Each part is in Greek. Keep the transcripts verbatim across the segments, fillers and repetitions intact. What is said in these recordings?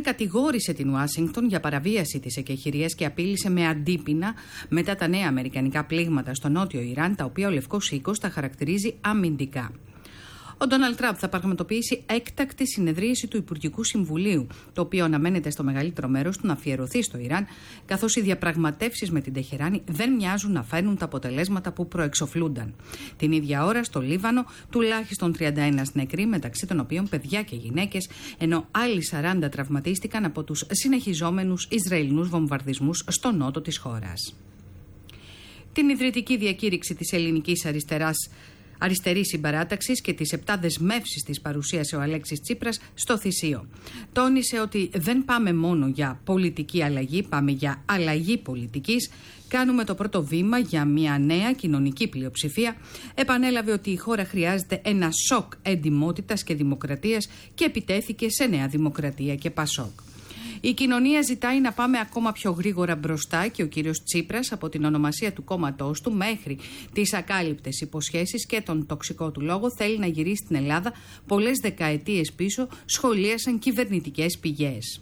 κατηγόρησε την Ουάσιγκτον για παραβίαση της εκεχηρίας και απείλησε με αντίπεινα μετά τα νέα αμερικανικά πλήγματα στο νότιο Ιράν, τα οποία ο Λευκός Οίκος τα χαρακτηρίζει αμυντικά. Ο Ντόναλντ Τραμπ θα πραγματοποιήσει έκτακτη συνεδρίαση του Υπουργικού Συμβουλίου, το οποίο αναμένεται στο μεγαλύτερο μέρος του να αφιερωθεί στο Ιράν, καθώς οι διαπραγματεύσεις με την Τεχεράνη δεν μοιάζουν να φέρνουν τα αποτελέσματα που προεξοφλούνταν. Την ίδια ώρα στο Λίβανο, τουλάχιστον τριάντα ένα νεκροί, μεταξύ των οποίων παιδιά και γυναίκες, ενώ άλλοι σαράντα τραυματίστηκαν από τους συνεχιζόμενους Ισραηλινούς βομβαρδισμούς στο νότο της χώρας. Την ιδρυτική διακήρυξη της ελληνικής αριστεράς Αριστερή συμπαράταξη και τις επτά δεσμεύσεις της παρουσίασε ο Αλέξης Τσίπρας στο Θησίο. Τόνισε ότι δεν πάμε μόνο για πολιτική αλλαγή, πάμε για αλλαγή πολιτικής. Κάνουμε το πρώτο βήμα για μια νέα κοινωνική πλειοψηφία. Επανέλαβε ότι η χώρα χρειάζεται ένα σοκ εντιμότητας και δημοκρατίας και επιτέθηκε σε Νέα Δημοκρατία και Πασόκ. Η κοινωνία ζητάει να πάμε ακόμα πιο γρήγορα μπροστά και ο κύριος Τσίπρας, από την ονομασία του κόμματός του μέχρι τις ακάλυπτες υποσχέσεις και τον τοξικό του λόγο, θέλει να γυρίσει την Ελλάδα πολλές δεκαετίες πίσω, σχολίασαν κυβερνητικές πηγές.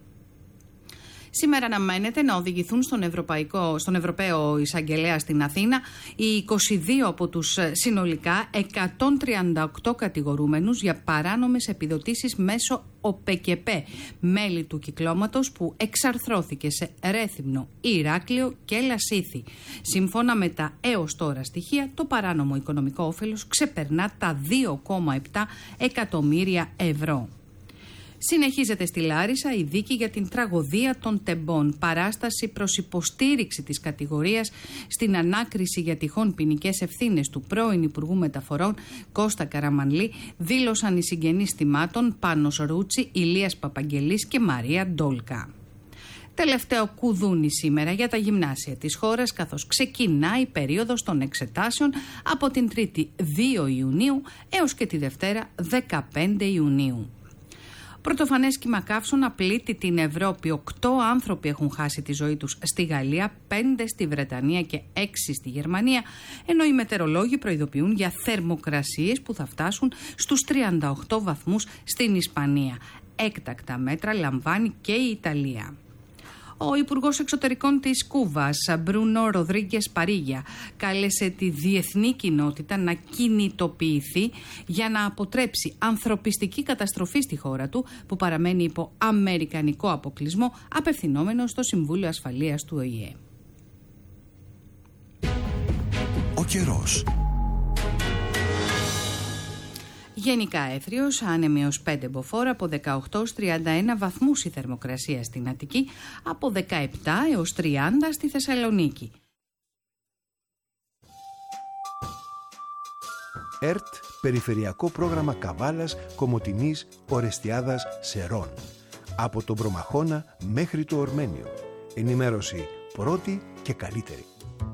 Σήμερα αναμένεται να οδηγηθούν στον, Ευρωπαϊκό, στον Ευρωπαίο Εισαγγελέα στην Αθήνα οι είκοσι δύο από τους συνολικά εκατόν τριάντα οκτώ κατηγορούμενους για παράνομες επιδοτήσεις μέσω ΟΠΕΚΕΠΕ, μέλη του κυκλώματος που εξαρθρώθηκε σε Ρέθυμνο, Ηράκλειο και Λασίθι. Σύμφωνα με τα έως τώρα στοιχεία, το παράνομο οικονομικό όφελος ξεπερνά τα δύο κόμμα επτά εκατομμύρια ευρώ. Συνεχίζεται στη Λάρισα η δίκη για την τραγωδία των Τεμπών. Παράσταση προς υποστήριξη της κατηγορίας στην ανάκριση για τυχόν ποινικές ευθύνες του πρώην Υπουργού Μεταφορών Κώστα Καραμανλή δήλωσαν οι συγγενείς θυμάτων Πάνος Ρούτσι, Ηλίας Παπαγγελής και Μαρία Ντόλκα. Τελευταίο κουδούνι σήμερα για τα γυμνάσια της χώρας, καθώς ξεκινάει η περίοδος των εξετάσεων από την Τρίτη δύο Ιουνίου έως και τη Δευτέρα δεκαπέντε Ιουνίου. Πρωτοφανές κύμα καύσωνα πλήττει την Ευρώπη. Οκτώ άνθρωποι έχουν χάσει τη ζωή τους στη Γαλλία, πέντε στη Βρετανία και έξι στη Γερμανία, ενώ οι μετεωρολόγοι προειδοποιούν για θερμοκρασίες που θα φτάσουν στους τριάντα οκτώ βαθμούς στην Ισπανία. Έκτακτα μέτρα λαμβάνει και η Ιταλία. Ο Υπουργός Εξωτερικών της Κούβας, Μπρούνο Ροδρίγκες Παρίγια, κάλεσε τη διεθνή κοινότητα να κινητοποιηθεί για να αποτρέψει ανθρωπιστική καταστροφή στη χώρα του, που παραμένει υπό αμερικανικό αποκλεισμό, απευθυνόμενο στο Συμβούλιο Ασφαλείας του Ο Η Ε. Ο καιρός. Γενικά έθριος, άνεμη ως πέντε μποφόρ, από δεκαοκτώ έως τριάντα ένα βαθμούς η θερμοκρασία στην Αττική, από δεκαεπτά έως τριάντα στη Θεσσαλονίκη. ΕΡΤ, Περιφερειακό Πρόγραμμα Καβάλας, Κομοτηνής, Ορεστιάδας, Σερών. Από τον Προμαχώνα μέχρι το Ορμένιο. Ενημέρωση πρώτη και καλύτερη.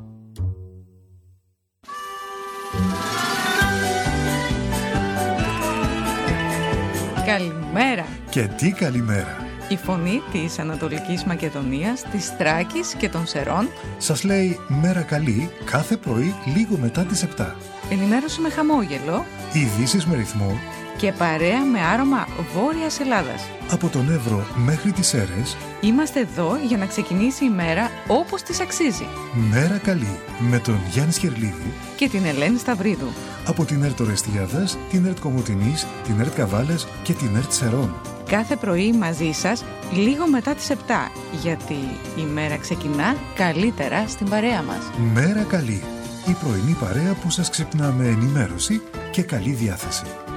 Καλημέρα. Και τι καλημέρα. Η φωνή της Ανατολικής Μακεδονίας, της Θράκης και των Σερών σας λέει μέρα καλή κάθε πρωί λίγο μετά τις επτά. Ενημέρωση με χαμόγελο, ειδήσεις με ρυθμό και παρέα με άρωμα Βόρειας Ελλάδας. Από τον Εύρο μέχρι τις Σέρρες είμαστε εδώ για να ξεκινήσει η μέρα όπως της αξίζει. Μέρα καλή με τον Γιάννη Σκερλίδη και την Ελένη Σταυρίδου. Από την ΕΡΤ Ορεστιάδας, την ΕΡΤ Κομοτηνής, την ΕΡΤ Καβάλας και την ΕΡΤ Σερών. Κάθε πρωί μαζί σας λίγο μετά τις επτά, γιατί η μέρα ξεκινά καλύτερα στην παρέα μας. Μέρα καλή. Η πρωινή παρέα που σας ξυπνά με ενημέρωση και καλή διάθεση.